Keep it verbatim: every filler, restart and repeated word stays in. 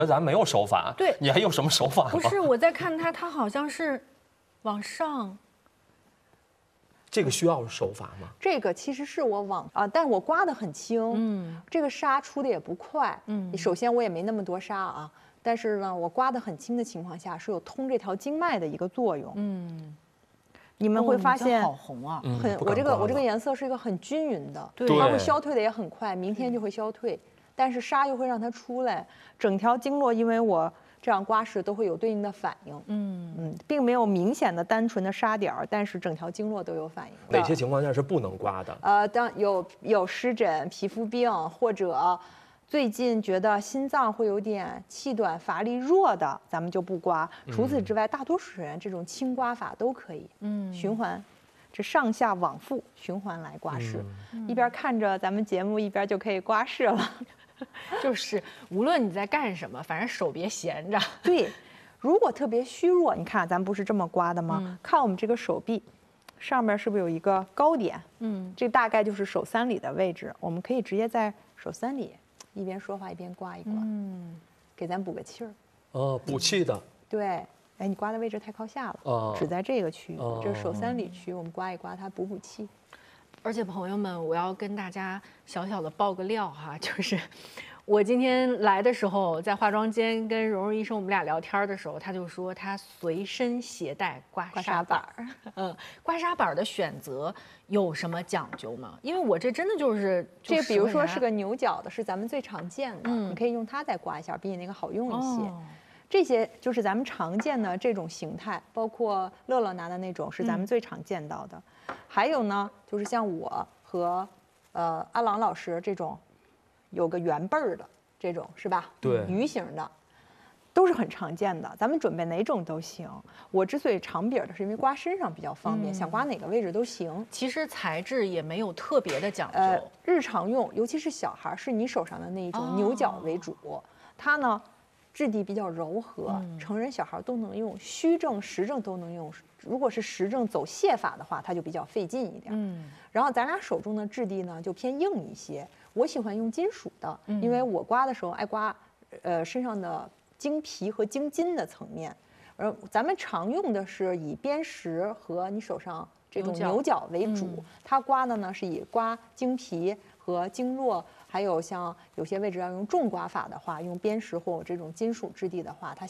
那咱没有手法， 对， 你还有什么手法吗？ 不是，我在看它，它好像是往上。 这个需要手法吗？ 这个其实是我往啊，但是我刮得很轻，嗯，这个沙出的也不快，嗯，首先我也没那么多沙啊，但是呢，我刮得很轻的情况下是有通这条经脉的一个作用，嗯，你们会发现好红啊， 很，我这个我这个颜色是一个很均匀的， 对， 它会消退的也很快，明天就会消退，但是沙又会让它出来，整条经络因为我这样刮拭都会有对应的反应，嗯嗯，并没有明显的单纯的沙点儿，但是整条经络都有反应。 哪些情况下是不能刮的？ 呃，当有有湿疹、皮肤病，或者最近觉得心脏会有点气短、乏力弱的，咱们就不刮。除此之外，大多数人这种轻刮法都可以，嗯，循环。这上下往复循环来刮拭，嗯、一边看着咱们节目，一边就可以刮拭了。 就是无论你在干什么，反正手别闲着。 对，如果特别虚弱，你看咱不是这么刮的吗？嗯、看我们这个手臂，上面是不是有一个高点？嗯，这大概就是手三里的位置，我们可以直接在手三里一边说话一边刮一刮，嗯，给咱补个气儿。 哦，补气的。 对，哎，你刮的位置太靠下了，哦，只在这个区域，哦、这是手三里区，我们刮一刮它，补补气。 而且朋友们，我要跟大家小小的爆个料哈，就是我今天来的时候，在化妆间跟蓉蓉医生我们俩聊天的时候，他就说他随身携带刮痧板儿。嗯，刮痧板的选择有什么讲究吗？因为我这真的就是这个，比如说是个牛角的，是咱们最常见的，嗯、你可以用它再刮一下，比你那个好用一些。哦，这些就是咱们常见的这种形态，包括乐乐拿的那种是咱们最常见到的。嗯、还有呢，就是像我和呃阿郎老师这种有个圆背儿的这种是吧？ 对， 鱼形的都是很常见的。咱们准备哪种都行。我之所以长柄的，是因为刮身上比较方便，嗯、想刮哪个位置都行。 其实材质也没有特别的讲究， 呃，日常用，尤其是小孩，是你手上的那一种牛角为主，哦、它呢。质地比较柔和，嗯、成人小孩都能用，虚症实症都能用。如果是实症走泻法的话，它就比较费劲一点。嗯，然后咱俩手中的质地呢就偏硬一些，我喜欢用金属的，嗯、因为我刮的时候爱刮，呃身上的经皮和经筋的层面。而咱们常用的是以砭石和你手上这种牛角为主，嗯、它刮的呢是以刮经皮和经络。还有像有些位置要用重刮法的话，用砭石或这种金属质地的话，它